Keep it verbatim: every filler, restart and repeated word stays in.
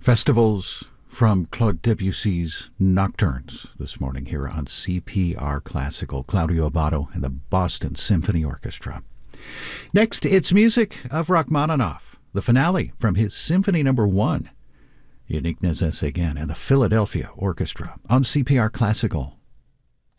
Festivals from Claude Debussy's Nocturnes this morning here on C P R Classical. Claudio Abbado and the Boston Symphony Orchestra. Next, it's music of Rachmaninoff, the finale from his Symphony Number One. Unique Nézet again and the Philadelphia Orchestra on C P R Classical.